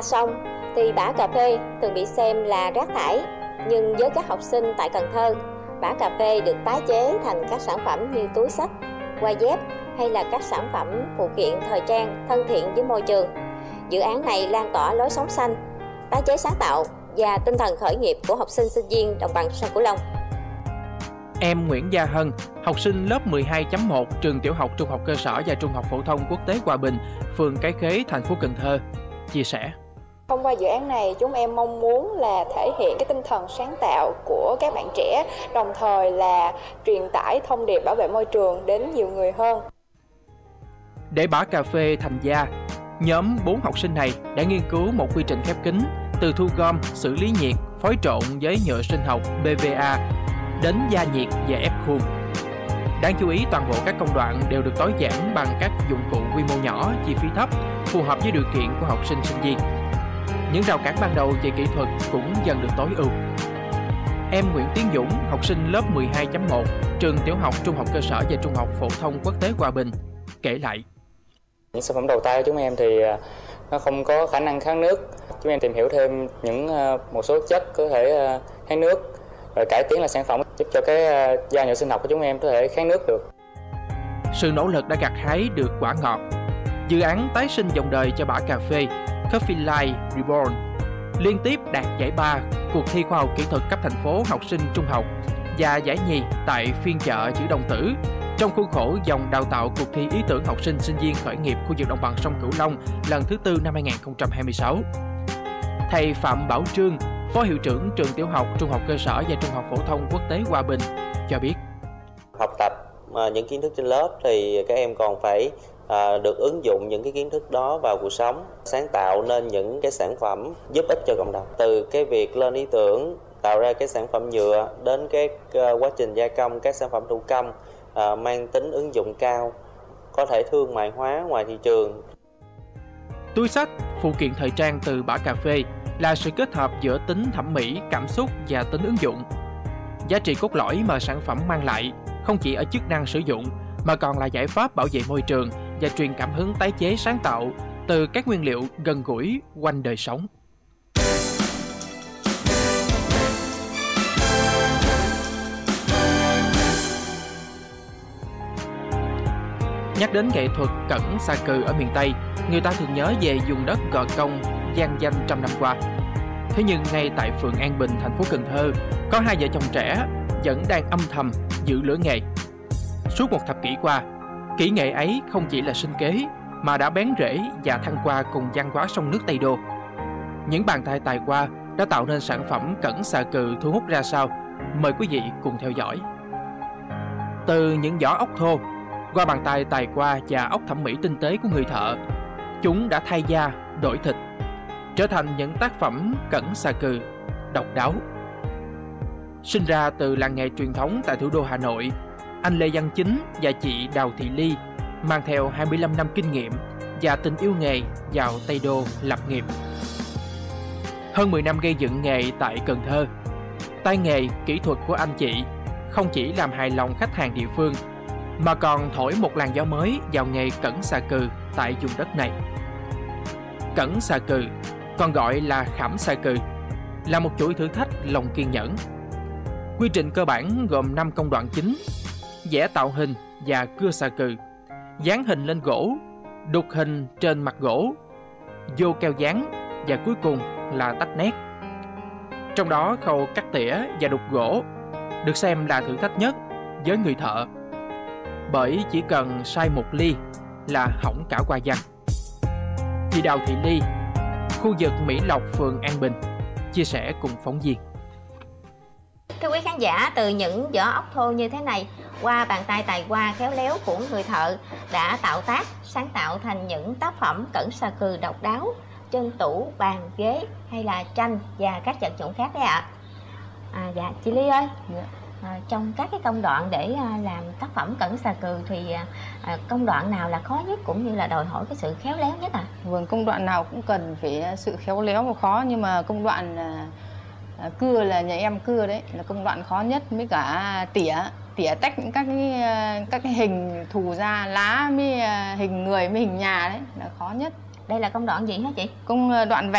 ra xong thì bã cà phê thường bị xem là rác thải, nhưng với các học sinh tại Cần Thơ, bã cà phê được tái chế thành các sản phẩm như túi xách, quai dép hay là các sản phẩm phụ kiện thời trang thân thiện với môi trường. Dự án này lan tỏa lối sống xanh, tái chế sáng tạo và tinh thần khởi nghiệp của học sinh sinh viên đồng bằng sông Cửu Long. Em Nguyễn Gia Hân, học sinh lớp 12.1 trường tiểu học trung học cơ sở và trung học phổ thông quốc tế Hòa Bình, phường Cái Khế, thành phố Cần Thơ, chia sẻ. Thông qua dự án này, chúng em mong muốn là thể hiện cái tinh thần sáng tạo của các bạn trẻ, đồng thời là truyền tải thông điệp bảo vệ môi trường đến nhiều người hơn. Để bã cà phê thành da, nhóm 4 học sinh này đã nghiên cứu một quy trình khép kín từ thu gom, xử lý nhiệt, phối trộn với nhựa sinh học PVA đến gia nhiệt và ép khuôn. Đáng chú ý, toàn bộ các công đoạn đều được tối giản bằng các dụng cụ quy mô nhỏ, chi phí thấp, phù hợp với điều kiện của học sinh sinh viên. Những rào cản ban đầu về kỹ thuật cũng dần được tối ưu. Em Nguyễn Tiến Dũng, học sinh lớp 12.1, trường tiểu học trung học cơ sở và trung học phổ thông quốc tế Hòa Bình, kể lại. Những sản phẩm đầu tay của chúng em thì nó không có khả năng kháng nước. Chúng em tìm hiểu thêm một số chất có thể kháng nước, rồi cải tiến là sản phẩm giúp cho cái da nhựa sinh học của chúng em có thể kháng nước được. Sự nỗ lực đã gặt hái được quả ngọt. Dự án tái sinh dòng đời cho bã cà phê Coffee Life Reborn liên tiếp đạt giải 3 cuộc thi khoa học kỹ thuật cấp thành phố học sinh trung học và giải nhì tại phiên chợ chữ Đồng Tử trong khuôn khổ dòng đào tạo cuộc thi ý tưởng học sinh sinh viên khởi nghiệp khu vực đồng bằng sông Cửu Long lần thứ 4 năm 2026. Thầy Phạm Bảo Trương, Phó Hiệu trưởng trường tiểu học trung học cơ sở và trung học phổ thông quốc tế Hòa Bình cho biết. Học tập những kiến thức trên lớp thì các em còn phải được ứng dụng những cái kiến thức đó vào cuộc sống, sáng tạo nên những cái sản phẩm giúp ích cho cộng đồng. Từ cái việc lên ý tưởng, tạo ra cái sản phẩm nhựa đến cái quá trình gia công các sản phẩm thủ công mang tính ứng dụng cao, có thể thương mại hóa ngoài thị trường. Túi xách, phụ kiện thời trang từ bã cà phê là sự kết hợp giữa tính thẩm mỹ, cảm xúc và tính ứng dụng. Giá trị cốt lõi mà sản phẩm mang lại không chỉ ở chức năng sử dụng mà còn là giải pháp bảo vệ môi trường và truyền cảm hứng tái chế sáng tạo từ các nguyên liệu gần gũi quanh đời sống. Nhắc đến nghệ thuật cẩn xà cừ ở miền Tây, người ta thường nhớ về vùng đất Gò Công vang danh trăm năm qua. Thế nhưng ngay tại phường An Bình, thành phố Cần Thơ, có hai vợ chồng trẻ vẫn đang âm thầm giữ lửa nghề. Suốt một thập kỷ qua, kỹ nghệ ấy không chỉ là sinh kế mà đã bén rễ và thăng qua cùng văn hóa sông nước Tây Đô. Những bàn tay tài hoa đã tạo nên sản phẩm cẩn xà cừ thu hút ra sao? Mời quý vị cùng theo dõi. Từ những vỏ ốc thô, qua bàn tay tài hoa và óc thẩm mỹ tinh tế của người thợ, chúng đã thay da, đổi thịt, trở thành những tác phẩm cẩn xà cừ độc đáo. Sinh ra từ làng nghề truyền thống tại thủ đô Hà Nội, anh Lê Văn Chính và chị Đào Thị Ly mang theo 25 năm kinh nghiệm và tình yêu nghề vào Tây Đô lập nghiệp. Hơn 10 năm gây dựng nghề tại Cần Thơ, tay nghề, kỹ thuật của anh chị không chỉ làm hài lòng khách hàng địa phương mà còn thổi một làn gió mới vào nghề cẩn xà cừ tại vùng đất này. Cẩn xà cừ, còn gọi là khảm xà cừ, là một chuỗi thử thách lòng kiên nhẫn. Quy trình cơ bản gồm 5 công đoạn chính: vẽ tạo hình và cưa xà cừ, dán hình lên gỗ, đục hình trên mặt gỗ, vô keo dán và cuối cùng là tách nét. Trong đó khâu cắt tỉa và đục gỗ được xem là thử thách nhất với người thợ, bởi chỉ cần sai một ly là hỏng cả hoa văn. Chị Đào Thị Ly, khu vực Mỹ Lộc, phường An Bình, chia sẻ cùng phóng viên. Thưa quý khán giả, từ những vỏ ốc thô như thế này, qua bàn tay tài hoa khéo léo của người thợ đã tạo tác, sáng tạo thành những tác phẩm cẩn xà cừ độc đáo trên tủ, bàn, ghế hay là tranh và các vật dụng khác đấy ạ. Dạ, chị Ly ơi, trong các cái công đoạn để làm tác phẩm cẩn xà cừ thì công đoạn nào là khó nhất cũng như là đòi hỏi cái sự khéo léo nhất ạ? Vâng, công đoạn nào cũng cần phải sự khéo léo và khó, nhưng mà công đoạn cưa là nhà em cưa đấy là công đoạn khó nhất, với cả tỉa tách những các cái hình thù ra, lá với hình người với hình nhà đấy là khó nhất. Đây là công đoạn gì hả chị? Công đoạn vạch